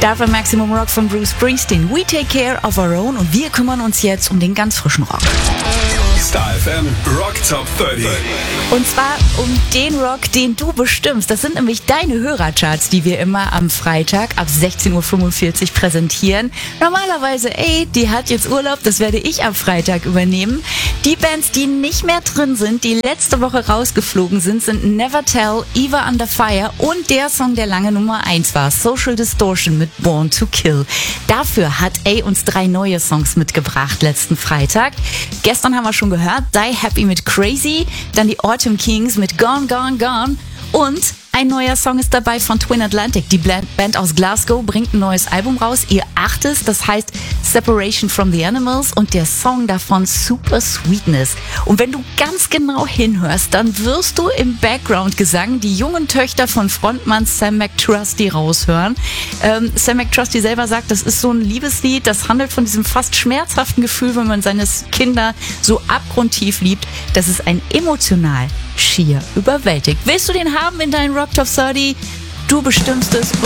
Dafür Maximum Rock von Bruce Springsteen. We take care of our own und wir kümmern uns jetzt um den ganz frischen Rock. Star FM Rock Top 30. Und zwar um den Rock, den du bestimmst. Das sind nämlich deine Hörercharts, die wir immer am Freitag ab 16.45 Uhr präsentieren. Normalerweise, die hat jetzt Urlaub, das werde ich am Freitag übernehmen. Die Bands, die nicht mehr drin sind, die letzte Woche rausgeflogen sind Never Tell, Eva Under Fire und der Song, der lange Nummer 1 war, Social Distortion mit Born to Kill. Dafür hat uns 3 neue Songs mitgebracht letzten Freitag. Gestern haben wir schon gehört, Die Happy mit Crazy, dann die Autumn Kings mit Gone, Gone, Gone und ein neuer Song ist dabei von Twin Atlantic. Die Band aus Glasgow bringt ein neues Album raus, ihr 8. Das heißt Separation from the Animals und der Song davon Super Sweetness. Und wenn du ganz genau hinhörst, dann wirst du im Background-Gesang die jungen Töchter von Frontmann Sam McTrusty raushören. Sam McTrusty selber sagt, das ist so ein Liebeslied, das handelt von diesem fast schmerzhaften Gefühl, wenn man seine Kinder so abgrundtief liebt. Das ist ein emotional schier überwältigt. Willst du den haben in deinen Rock Top 30? Du bestimmst es.